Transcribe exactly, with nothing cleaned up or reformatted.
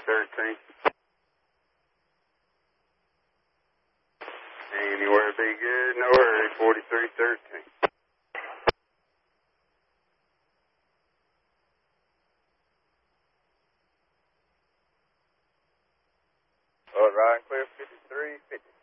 thirteen. Anywhere be good, no hurry, forty-three thirteen. All right, clear fifty-three fifty.